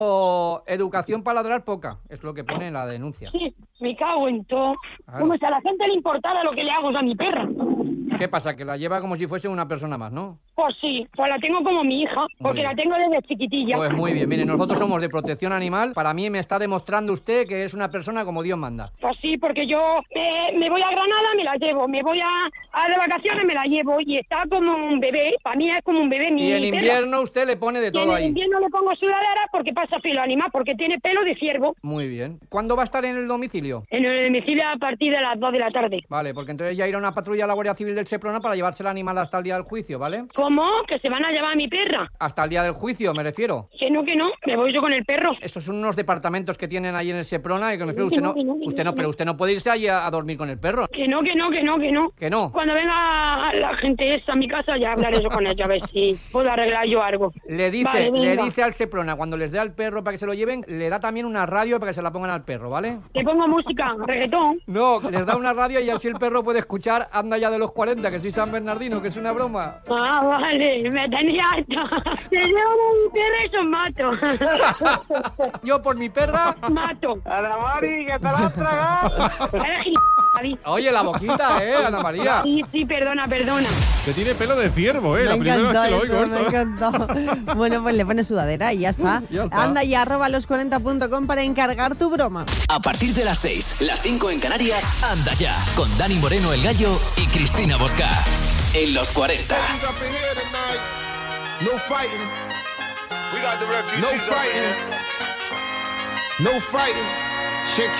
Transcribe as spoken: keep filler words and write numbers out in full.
O educación para ladrar poca, es lo que pone en la denuncia. Sí, me cago en todo. Claro. Como si a la gente le importara lo que le hago a mi perra. ¿Qué pasa? Que la lleva como si fuese una persona más, ¿no? Pues sí, pues la tengo como mi hija, porque la tengo desde chiquitilla. Pues muy bien, mire, nosotros somos de protección animal. Para mí me está demostrando usted que es una persona como Dios manda. Pues sí, porque yo eh, me voy a Granada, me la llevo, me voy a, a de vacaciones, me la llevo, y está como un bebé, para mí es como un bebé. Mi Y en perra. invierno usted le pone de Y todo en ahí. En invierno le pongo sudadera porque pasa filo animal, porque tiene pelo de ciervo. Muy bien. ¿Cuándo va a estar en el domicilio? En el domicilio a partir de las dos de la tarde. Vale, porque entonces ya irá una patrulla a la Guardia Civil del Seprona para llevarse el animal hasta el día del juicio, ¿vale? ¿Cómo? ¿Que se van a llevar a mi perra? Hasta el día del juicio, me refiero. Que no, que no, me voy yo con el perro. Estos son unos departamentos que tienen ahí en el Seprona y que me refiero, Que usted no, no, que no, que usted no, no, que pero no. usted no puede irse allí a, a dormir con el perro. Que no, que no, que no, que no. Que no. Cuando venga la gente esta a mi casa ya hablaré yo con ella, a ver si puedo arreglar yo algo. Le dice, Vale, le venga. dice al Seprona, cuando les dé al perro para que se lo lleven, le da también una radio para que se la pongan al perro, ¿vale? Le pongo música, reggaetón. No, les da una radio y así el perro puede escuchar Anda ya de los cuarenta, que soy San Bernardino, que es una broma. Ah, vale, me tenía harta. Se llevan un perro y son mato. Yo por mi perra... Mato. Ana Mari, que te la has tragado. Eres gil- David. Oye, la boquita, ¿eh, Ana María? Sí, sí, perdona, perdona. Que tiene pelo de ciervo, ¿eh? Me La primera vez encantó que lo eso, oigo me esto. encantó. Bueno, pues le pones sudadera y ya está. Ya está. Anda y arroba los cuarenta punto com para encargar tu broma. A partir de las seis, las cinco en Canarias, anda ya, con Dani Moreno el Gallo y Cristina Bosca. En los cuarenta. No fighting. We got the refugees no fighting. No fighting. Shit